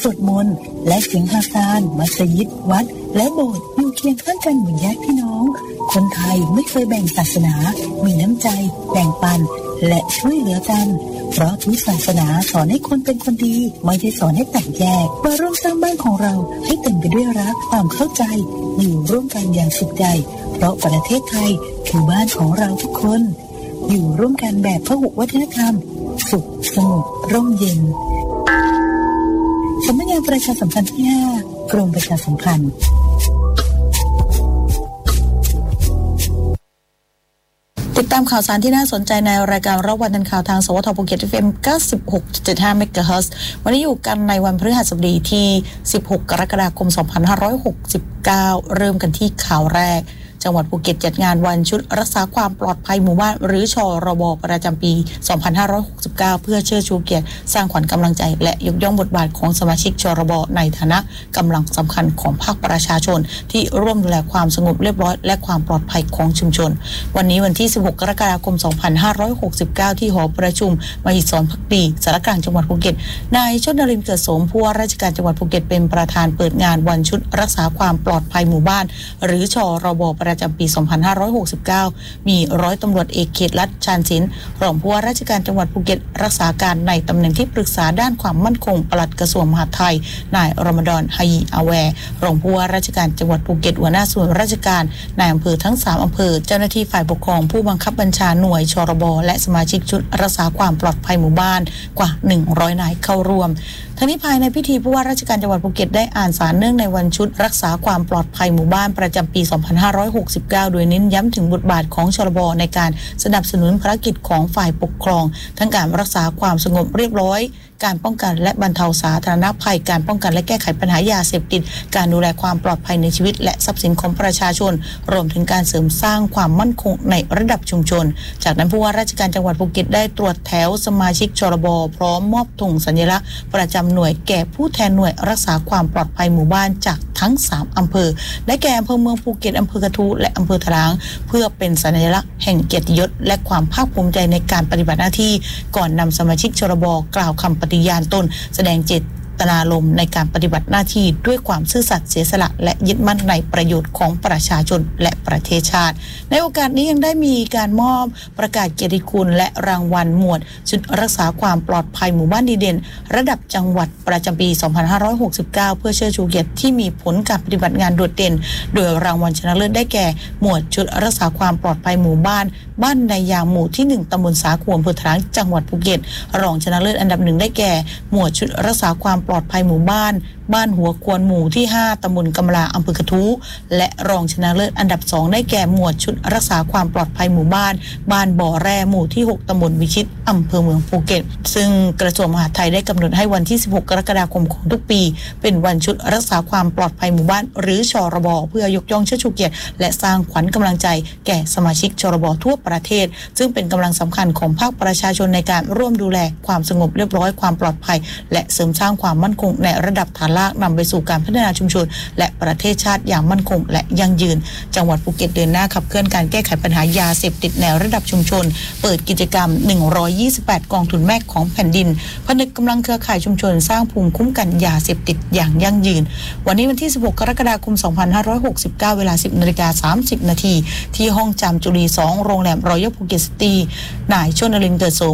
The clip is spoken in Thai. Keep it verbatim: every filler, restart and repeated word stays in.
สวดมนต์และเสียงฮาซานมัสยิดวัดและโบสถ์อยู่เคียงข้างกันเหมือนญาติพี่น้องคนไทยไม่เคยแบ่งศาสนามีน้ำใจแบ่งปันและช่วยเหลือกันเพราะทุกศาสนาสอนให้คนเป็นคนดีไม่ได้สอนให้แตกแยกมาร่วมสร้างบ้านของเราให้เต็มไปด้วยรักความเข้าใจอยู่ร่วมกันอย่างสุขใจเพราะประเทศไทยคือบ้านของเราทุกคนอยู่ร่วมกันแบบพหุวัฒนธรรมสุขสงบร่มเย็นสำนักงานประชาสัมพันธ์ที่ห้ากรมประชาสัมพันธ์ติดตามข่าวสารที่น่าสนใจในรายการรับวันทันข่าวทางสวทภูเก็ต เอฟ เอ็ม เก้าสิบหกจุดเจ็ดห้า เมกะเฮิรตซ์วันนี้อยู่กันในวันพฤหัสบดีที่สิบหกกรกฎาคมสองพันห้าร้อยหกสิบเก้าเริ่มกันที่ข่าวแรกจังหวัดภูเก็ตจัดงานวันชุดรักษาความปลอดภัยหมู่บ้านหรือชรบประจำปีสองพันห้าร้อยหกสิบเก้าเพื่อเชิดชูเกียรติสร้างขวัญกำลังใจและยกย่องบทบาทของสมาชิกชรบในฐานะกำลังสำคัญของภาคประชาชนที่ร่วมดูแลความสงบเรียบร้อยและความปลอดภัยของชุมชนวันนี้วันที่สิบหกกรกฎาคมสองพันห้าร้อยหกสิบเก้าที่หอประชุมมหิศรภักดีสารกลางจังหวัดภูเก็ตนายชนนรินทร์เกิดโสมผู้ว่าราชการจังหวัดภูเก็ตเป็นประธานเปิดงานวันชุดรักษาความปลอดภัยหมู่บ้านหรือชรบประจำปีสองพันห้าร้อยหกสิบเก้ามีร้อยตำรวจเอกเขตรัฐชาญศิลป์รองผู้ว่าราชการจังหวัดภูเก็ตรักษาการในตำแหน่งที่ปรึกษาด้านความมั่นคงปลัดกระทรวงมหาดไทยนายรอมฎอนไฮยีอาแวร์รองผู้ว่าราชการจังหวัดภูเก็ตหัวหน้าส่วนราชการนายอำเภอทั้งสามอำเภอเจ้าหน้าที่ฝ่ายปกครองผู้บังคับบัญชาหน่วยชรบและสมาชิกชุดรักษาความปลอดภัยหมู่บ้านกว่าหนึ่งร้อยนายเข้าร่วมทั้งนี้ภายในพิธีผู้ว่าราชการจังหวัดภูเก็ตได้อ่านสารเนื่องในวันชุดรักษาความปลอดภัยหมู่บ้านประจำปีสองพันห้าร้อยหกสิบเก้าโดยเน้นย้ำถึงบทบาทของชรบในการสนับสนุนภารกิจของฝ่ายปกครองทั้งการรักษาความสงบเรียบร้อยการป้องกันและบรรเทาสาธารณภัยการป้องกันและแก้ไขปัญหายาเสพติดการดูแลความปลอดภัยในชีวิตและทรัพย์สินของประชาชนรวมถึงการเสริมสร้างความมั่นคงในระดับชุมชนจากนั้นผู้ว่าราชการจังหวัดภูเก็ตได้ตรวจแถวสมาชิกชรบพร้อมมอบธงสัญลักษณ์ประจำหน่วยแก่ผู้แทนหน่วยรักษาความปลอดภัยหมู่บ้านจากทั้งสามอำเภอได้แก่อำเภอเมืองภูเก็ตอำเภอกระทู้และอำเภอถลางเพื่อเป็นสัญลักษณ์แห่งเกียรติยศและความภาคภูมิใจในการปฏิบัติหน้าที่ก่อนนำสมาชิกชรบกล่าวคำปฏิญาณตนแสดงเจตนารมณ์ในการปฏิบัติหน้าที่ด้วยความซื่อสัตย์เสียสละและยึดมั่นในประโยชน์ของประชาชนและประเทศชาติในโอกาสนี้ยังได้มีการมอบประกาศเกียรติคุณและรางวัลหมวดชุดรักษาความปลอดภัยหมู่บ้านดีเด่นระดับจังหวัดประจำปีสองพันห้าร้อยหกสิบเก้าเพื่อเชิดชูเกียรติที่มีผลการปฏิบัติงานโดดเด่นโดยรางวัลชนะเลิศได้แก่หมวดชุดรักษาความปลอดภัยหมู่บ้านบ้านในยางหมู่ที่หนึ่งตำบลสาขวอำเภอถลางจังหวัดภูเก็ตรองชนะเลิศอันดับหนึ่งได้แก่หมวดชุดรักษาความปลอดภัยหมู่บ้านบ้านหัวควนหมู่ที่ห้าตำบลกำลาอำเภอกระทู้และรองชนะเลิศอันดับสองได้แก่หมวดชุดรักษาความปลอดภัยหมู่บ้านบ้านบ่อแร่หมู่ที่หกตำบลวิชิตอำเภอเมืองภูเก็ตซึ่งกระทรวงมหาดไทยได้กำหนดให้วันที่สิบหกกรกฎาคมของทุกปีเป็นวันชุดรักษาความปลอดภัยหมู่บ้านหรือชรบเพื่อยกย่องเชิดชูเกียรติและสร้างขวัญกำลังใจแก่สมาชิกชรบทั่วประเทศซึ่งเป็นกำลังสำคัญของภาคประชาชนในการร่วมดูแลความสงบเรียบร้อยความปลอดภัยและเสริมสร้างความมั่นคงในระดับฐานรากนำไปสู่การพัฒนาชุมชนและประเทศชาติอย่างมั่นคงและยั่งยืนจังหวัดภูเก็ตเดินหน้าขับเคลื่อนการแก้ไขปัญหายาเสพติดในระดับชุมชนเปิดกิจกรรมหนึ่งร้อยยี่สิบแปดกองทุนแม่ของแผ่นดินผนึกกำลังเครือข่ายชุมชนสร้างภูมิคุ้มกันยาเสพติดอย่างยั่งยืนวันนี้วันที่สิบหกกรกฎาคมสองพันห้าร้อยหกสิบเก้าเวลา สิบนาฬิกาสามสิบนาทีที่ห้องจามจุรีสองโรงแรมรอยัลภูเก็ตซิตี้นายชนนรินทร์เกิดโส